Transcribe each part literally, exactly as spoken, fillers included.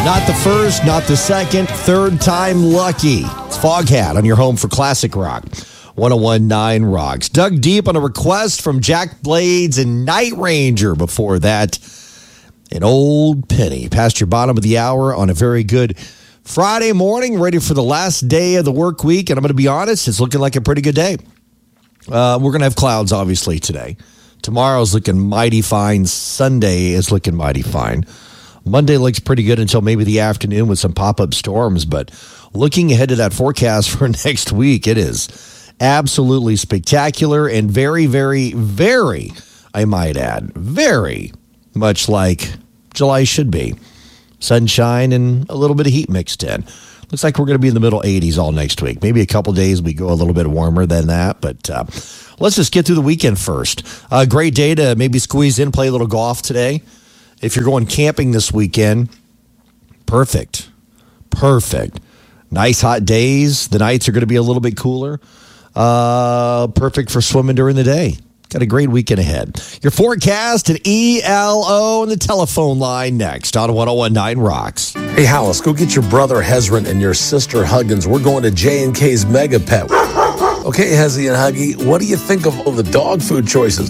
Not the first, not the second, third time lucky. It's Foghat on your home for classic rock. one oh one point nine Rocks. Dug deep on a request from Jack Blades and Night Ranger. Before that, an Old Penny. Past your bottom of the hour on a very good Friday morning, ready for the last day of the work week. And I'm going to be honest, it's looking like a pretty good day. Uh, we're going to have clouds, obviously, today. Tomorrow's looking mighty fine. Sunday is looking mighty fine. Monday looks pretty good until maybe the afternoon with some pop-up storms. But looking ahead to that forecast for next week, it is absolutely spectacular and very, very, very, I might add, very much like July should be. Sunshine and a little bit of heat mixed in. Looks like we're going to be in the middle eighties all next week. Maybe a couple days we go a little bit warmer than that. But uh, let's just get through the weekend first. A uh, great day to maybe squeeze in, play a little golf today. If you're going camping this weekend, perfect. Perfect. Nice hot days. The nights are going to be a little bit cooler. Uh, perfect for swimming during the day. Got a great weekend ahead. Your forecast at E L O and the telephone line next on one oh one point nine Rocks. Hey, Hollis, go get your brother Hezron and your sister Huggins. We're going to J and K's Mega Pet. Okay, Hezzy and Huggy, what do you think of all the dog food choices?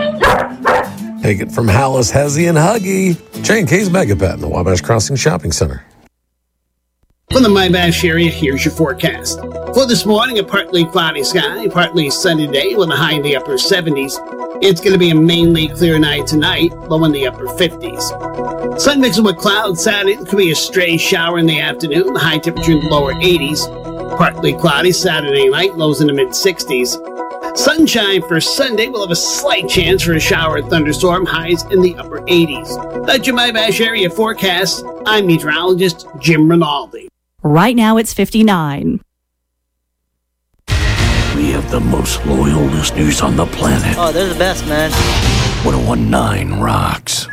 Take it from Hollis, Hezzy, and Huggy. J and K's Mega Pet in the Wabash Crossing Shopping Center. From the Wabash area, here's your forecast. For this morning, a partly cloudy sky, partly sunny day with a high in the upper seventies. It's going to be a mainly clear night tonight, low in the upper fifties. Sun mixing with clouds Saturday. It could be a stray shower in the afternoon, high temperature in the lower eighties. Partly cloudy Saturday night, lows in the mid sixties. Sunshine for Sunday. We'll have a slight chance for a shower and thunderstorm, highs in the upper eighties. That's your Wabash area forecast. I'm meteorologist Jim Rinaldi. Right now it's fifty-nine. We have the most loyal listeners on the planet. Oh, they're the best, man. one oh one point nine Rocks.